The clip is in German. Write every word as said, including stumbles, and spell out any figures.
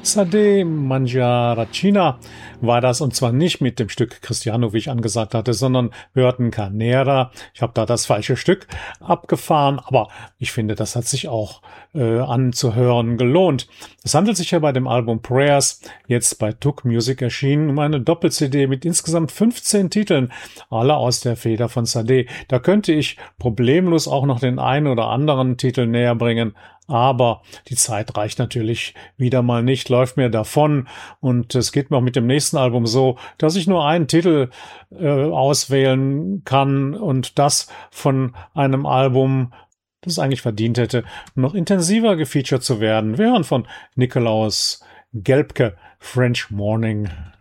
Sade Mangiaracina war das, und zwar nicht mit dem Stück Cristiano, wie ich angesagt hatte, sondern wir hörten Carnera. Ich habe da das falsche Stück abgefahren, aber ich finde, das hat sich auch äh, anzuhören gelohnt. Es handelt sich ja bei dem Album Prayers, jetzt bei Tuk Music erschienen, um eine Doppel-C D mit insgesamt fünfzehn Titeln, alle aus der Feder von Sade. Da könnte ich problemlos auch noch den einen oder anderen Titel näher bringen, aber die Zeit reicht natürlich wieder mal nicht, läuft mir davon, und es geht mir auch mit dem nächsten Album so, dass ich nur einen Titel äh, auswählen kann, und das von einem Album, das es eigentlich verdient hätte, noch intensiver gefeatured zu werden. Wir hören von Nikolaus Gelbke, French Morning.